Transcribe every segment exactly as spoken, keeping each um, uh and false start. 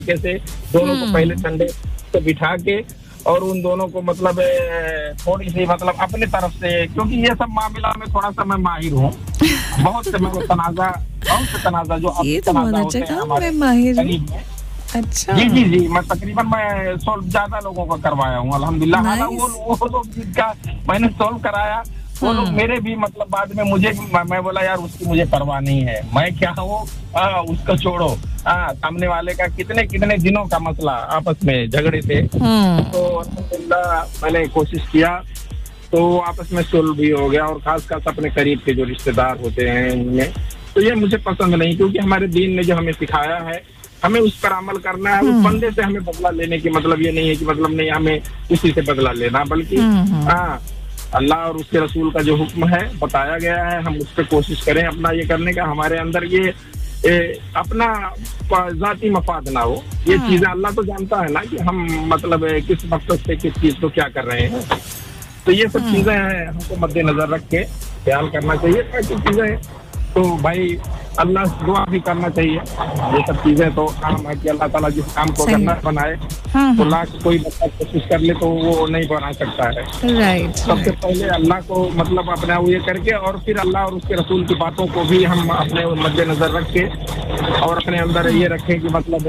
कैसे दोनों को पहले ठंडे से बिठा के और उन दोनों को मतलब थोड़ी सी मतलब अपने तरफ से, क्योंकि ये सब मामला में थोड़ा सा मैं माहिर हूँ, बहुत से मैं तनाजा बहुत से तनाजा जो ये तो बहुत अच्छा काम, मैं माहिर हूँ। अच्छा जी जी जी मैं तकरीबन मैं सोल्व ज्यादा लोगों का करवाया हूँ अल्हम्दुलिल्लाह। हालांकि वो वो लोग जिनका मैंने सोल्व कराया वो लोग मेरे भी मतलब बाद में मुझे मैं बोला यार उसकी मुझे परवाह नहीं है, मैं क्या वो उसको छोड़ो, हाँ सामने वाले का कितने कितने दिनों का मसला आपस में झगड़े थे तो अल्हम्दुलिल्लाह मैंने कोशिश किया तो आपस में सोल्व भी हो गया। और खास खास अपने करीब के जो रिश्तेदार होते हैं उनमें, तो ये मुझे पसंद नहीं, क्योंकि हमारे दीन ने जो हमें सिखाया है हमें उस पर अमल करना है। उस बंदे से हमें बदला लेने की मतलब ये नहीं है कि मतलब नहीं हमें उसी से बदला लेना, बल्कि हाँ अल्लाह और उसके रसूल का जो हुक्म है बताया गया है हम उस पर कोशिश करें अपना ये करने का। हमारे अंदर ये ए, अपना जाती मफाद ना हो, ये चीजें अल्लाह तो जानता है ना कि हम मतलब किस मकसद से किस चीज को क्या कर रहे हैं, तो ये सब चीजें हमको मद्देनजर रख के ख्याल करना चाहिए ताकि चीजें तो भाई अल्लाह से दुआ भी करना चाहिए। ये सब चीजें तो काम है कि अल्लाह ताला जिस काम को करना बनाए तो लाख कोई बच्चा कोशिश कर ले तो वो नहीं बना सकता है। राइट सबसे पहले अल्लाह को मतलब अपना ये करके और फिर अल्लाह और उसके रसूल की बातों को भी हम अपने मद्देनजर रख के और अपने अंदर ये रखें कि मतलब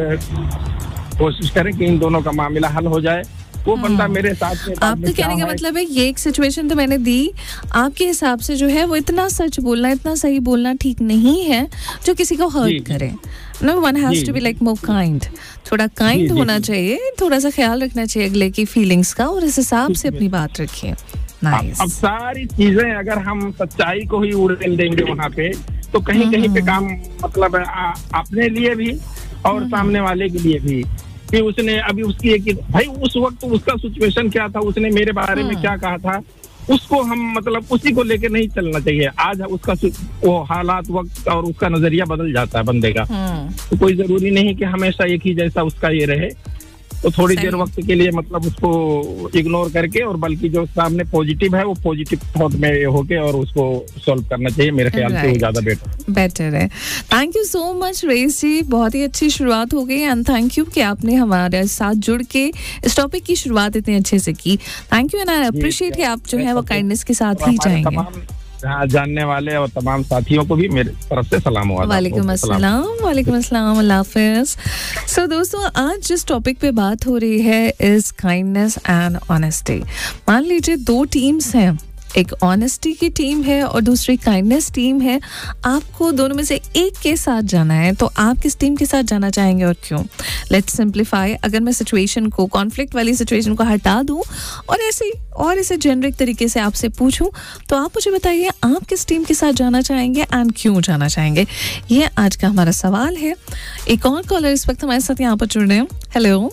कोशिश करें कि इन दोनों का मामला हल हो जाए। वो बंदा मेरे साथ में आपके कहने का मतलब है ये एक सिचुएशन तो मैंने दी, आपके हिसाब से जो है वो इतना सच बोलना इतना सही बोलना ठीक नहीं है जो किसी को हर्ट करे। No one has to be like more kind, थोड़ा काइंड होना चाहिए, थोड़ा सा ख्याल रखना चाहिए अगले की फीलिंग्स का और इस हिसाब से अपनी बात रखिए। नाइस। अब सारी चीजें अगर हम सच्चाई को ही उड़ेल देंगे वहाँ पे तो कहीं कहीं पे काम मतलब अपने लिए भी और सामने वाले के लिए भी कि उसने अभी उसकी एक भाई उस वक्त उसका सिचुएशन क्या था, उसने मेरे बारे में क्या कहा था, उसको हम मतलब उसी को लेके नहीं चलना चाहिए। आज उसका वो हालात वक्त और उसका नजरिया बदल जाता है बंदे का, तो कोई जरूरी नहीं कि हमेशा एक ही जैसा उसका ये रहे। तो थोड़ी देर वक्त के लिए मतलब उसको इग्नोर करके और बल्कि जो सामने पॉजिटिव है वो पॉजिटिव थॉट में होके और उसको सॉल्व करना चाहिए। मेरे ख्याल से वो ज्यादा बेटर बेटर है। Thank you so much race जी, बहुत ही अच्छी शुरुआत हो गई एंड थैंक यू कि आपने हमारे साथ जुड़ के इस टॉपिक की शुरुआत इतने अच्छे से की। Thank you and I appreciate कि आप जो है वो काइंडनेस के साथ ही जाएंगे। जानने वाले और तमाम साथियों को भी मेरे तरफ से सलाम हुआ। वालेकुम अस्सलाम। वालेकुम अस्सलाम। अल्लाह हाफिज़। सो दोस्तों आज जिस टॉपिक पे बात हो रही है इज काइंडनेस एंड ऑनेस्टी। मान लीजिए दो टीम्स हैं, एक ऑनेस्टी की टीम है और दूसरी काइंडनेस टीम है, आपको दोनों में से एक के साथ जाना है तो आप किस टीम के साथ जाना चाहेंगे और क्यों? Let's simplify. अगर मैं सिचुएशन को कॉन्फ्लिक्ट वाली सिचुएशन को हटा दूं और ऐसे और इसे जेनरिक तरीके से आपसे पूछूं तो आप मुझे बताइए आप किस टीम के साथ जाना चाहेंगे एंड क्यों जाना चाहेंगे? ये आज का हमारा सवाल है। एक और कॉलर इस वक्त हमारे साथ यहाँ पर जुड़ रहे हैं। हेलो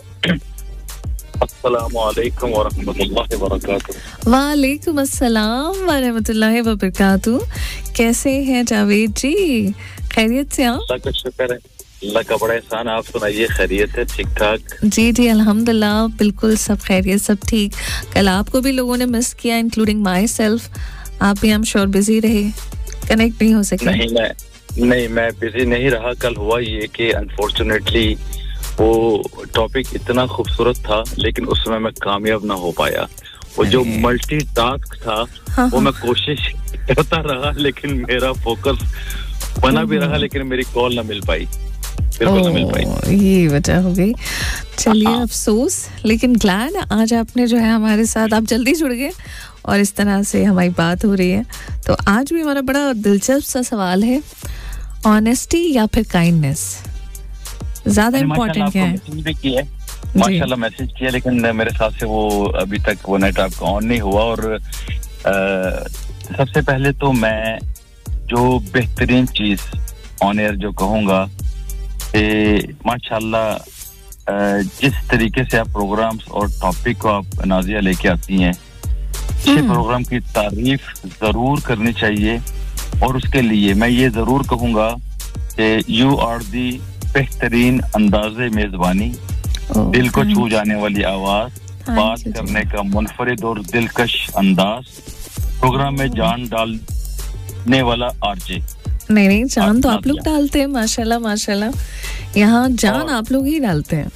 अस्सलामुअलैकुम वरहमतुल्लाहि वबरकातुहू। वालेकुम अस्सलाम वरहमतुल्लाहि वबरकातुहू। कैसे हैं जावेद जी? खैरियत से? आप? अल्लाह का शुक्र है, अल्लाह का बड़ा एहसान। आप सुनाइए, खैरियत है? ठीक ठाक? जी जी अल्हम्दुलिल्लाह, बिल्कुल सब खैरियत, सब ठीक। कल आपको भी लोगों ने मिस किया इंक्लूडिंग माई सेल्फ। आप भी हम श्योर बिजी रहे, कनेक्ट नहीं हो सके। नहीं मैं नहीं मैं बिजी नहीं रहा। कल हुआ ये कि अनफॉर्चुनेटली वो टॉपिक इतना खूबसूरत था लेकिन उसमें मैं कामयाब ना हो पाया। वो जो मल्टी टास्क था हाँ, वो मैं कोशिश करता रहा लेकिन मेरा फोकस बना भी रहा लेकिन मेरी कॉल ना मिल पाई, बिल्कुल ना मिल पाई। ये वजह हो गई। चलिए अफसोस, लेकिन ग्लैड आज आपने जो है हमारे साथ आप जल्दी जुड़ गए और इस तरह से हमारी बात हो रही है। तो आज भी हमारा बड़ा दिलचस्प सा सवाल है, ऑनेस्टी या फिर काइंडनेस ज्यादा इम्पोर्टेंट क्या है? माशाल्लाह मैसेज किया लेकिन मेरे साथ से वो अभी तक वो नेट आपका ऑन नहीं हुआ। और आ, सबसे पहले तो मैं जो बेहतरीन चीज ऑन एयर जो कहूँगा कि माशाल्लाह जिस तरीके से आप प्रोग्राम्स और टॉपिक को आप नाज़िया लेके आती हैं, इस प्रोग्राम की तारीफ जरूर करनी चाहिए। और उसके लिए मैं ये जरूर कहूँगा कि यू आर दी बेहतरीन अंदाज़े मेजबानी, दिल को छू जाने वाली आवाज, बात करने का मुनफरिद और दिलकश अंदाज, प्रोग्राम में जान डालने वाला आरजे। नहीं नहीं जान तो आप लोग डालते हैं, माशाल्लाह माशाल्लाह, यहाँ जान आप लोग ही डालते हैं।